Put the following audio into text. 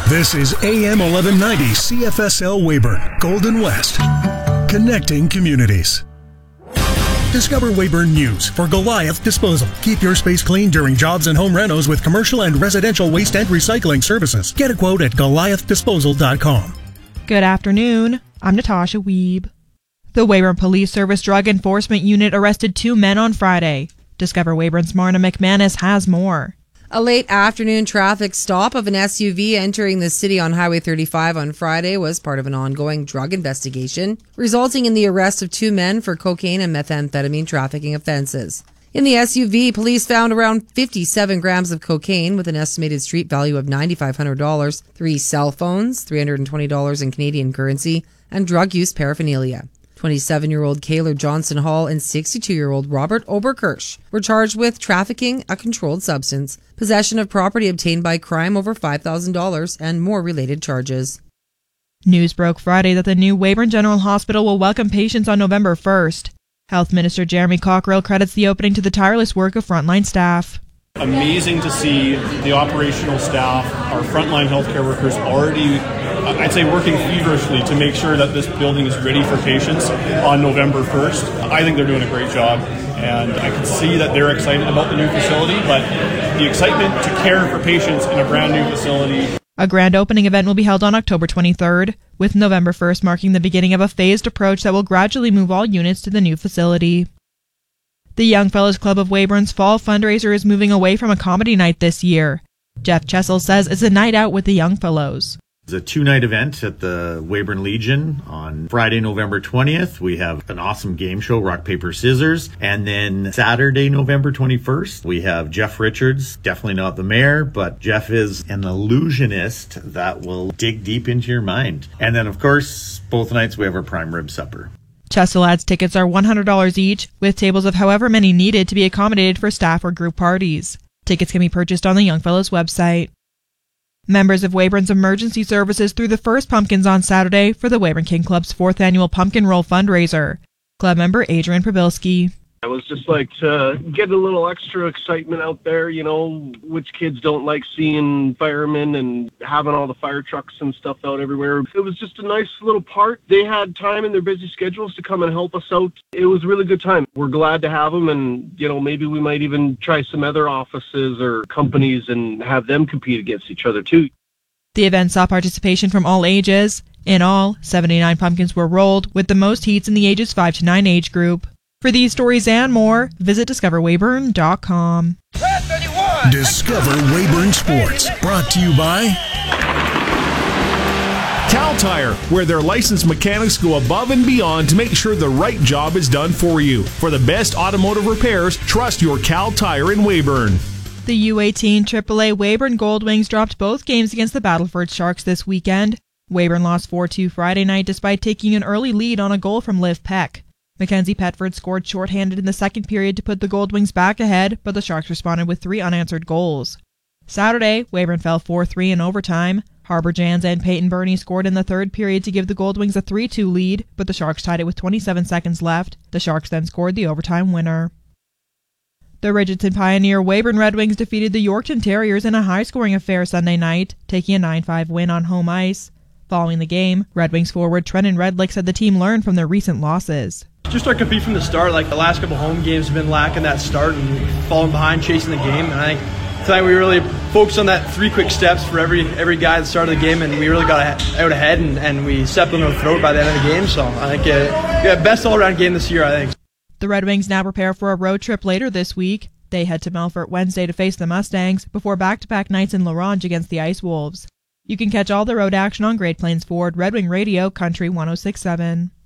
This is AM 1190 CFSL Weyburn, Golden West, connecting communities. Discover Weyburn News for Goliath Disposal. Keep your space clean during jobs and home renos with commercial and residential waste and recycling services. Get a quote at goliathdisposal.com. Good afternoon. I'm Natasha Wiebe. The Weyburn Police Service Drug Enforcement Unit arrested 2 men on Friday. Discover Weyburn's Marna McManus has more. A late afternoon traffic stop of an SUV entering the city on Highway 35 on Friday was part of an ongoing drug investigation, resulting in the arrest of 2 men for cocaine and methamphetamine trafficking offenses. In the SUV, police found around 57 grams of cocaine with an estimated street value of $9,500, 3 cell phones, $320 in Canadian currency, and drug use paraphernalia. 27-year-old Kaylor Johnson Hall and 62-year-old Robert Oberkirsch were charged with trafficking a controlled substance, possession of property obtained by crime over $5,000, and more related charges. News broke Friday that the new Weyburn General Hospital will welcome patients on November 1st. Health Minister Jeremy Cockrell credits the opening to the tireless work of frontline staff. Amazing to see the operational staff, our frontline healthcare workers already, I'd say, working feverishly to make sure that this building is ready for patients on November 1st. I think they're doing a great job, and I can see that they're excited about the new facility, but the excitement to care for patients in a brand new facility. A grand opening event will be held on October 23rd, with November 1st marking the beginning of a phased approach that will gradually move all units to the new facility. The Young Fellows Club of Weyburn's fall fundraiser is moving away from a comedy night this year. Jeff Chessel says it's a night out with the Young Fellows. It's a 2-night event at the Weyburn Legion on Friday, November 20th. We have an awesome game show, Rock, Paper, Scissors. And then Saturday, November 21st, we have Jeff Richards, definitely not the mayor, but Jeff is an illusionist that will dig deep into your mind. And then, of course, both nights we have our prime rib supper. Chessel adds tickets are $100 each, with tables of however many needed to be accommodated for staff or group parties. Tickets can be purchased on the Young Fellows website. Members of Weyburn's emergency services threw the first pumpkins on Saturday for the Weyburn King Club's 4th annual Pumpkin Roll fundraiser. Club member Adrian Probilski. I was just like to get a little extra excitement out there, you know, which kids don't like seeing firemen and having all the fire trucks and stuff out everywhere. It was just a nice little part. They had time in their busy schedules to come and help us out. It was a really good time. We're glad to have them, and, you know, maybe we might even try some other offices or companies and have them compete against each other too. The event saw participation from all ages. In all, 79 pumpkins were rolled, with the most heats in the ages 5 to 9 age group. For these stories and more, visit discoverweyburn.com. Discover Weyburn Sports, brought to you by Cal Tire, where their licensed mechanics go above and beyond to make sure the right job is done for you. For the best automotive repairs, trust your Cal Tire in Weyburn. The U18 AAA Weyburn Goldwings dropped both games against the Battleford Sharks this weekend. Weyburn lost 4-2 Friday night despite taking an early lead on a goal from Liv Peck. Mackenzie Petford scored shorthanded in the second period to put the Goldwings back ahead, but the Sharks responded with 3 unanswered goals. Saturday, Weyburn fell 4-3 in overtime. Harbour Jans and Peyton Burney scored in the third period to give the Goldwings a 3-2 lead, but the Sharks tied it with 27 seconds left. The Sharks then scored the overtime winner. The Richardson Pioneer Weyburn Red Wings defeated the Yorkton Terriers in a high-scoring affair Sunday night, taking a 9-5 win on home ice. Following the game, Red Wings forward Trenton Redlick said the team learned from their recent losses. Just our compete from the start. Like the last couple home games have been lacking that start and falling behind chasing the game. And I think tonight we really focused on that 3 quick steps for every guy at the start of the game, and we really got out ahead and we stepped on their throat by the end of the game. So I think best all-around game this year, I think. The Red Wings now prepare for a road trip later this week. They head to Melfort Wednesday to face the Mustangs before back-to-back nights in La Ronge against the Ice Wolves. You can catch all the road action on Great Plains Ford Red Wing Radio Country 106.7.